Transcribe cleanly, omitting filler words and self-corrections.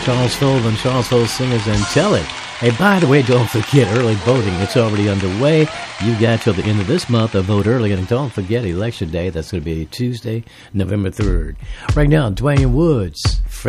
Charles Fold and Charles Fold Singers and Tell It. Hey, by the way, don't forget early voting. It's already underway. You got till the end of this month to vote early. And don't forget Election Day. That's going to be Tuesday, November 3rd. Right now, Dwayne Woods.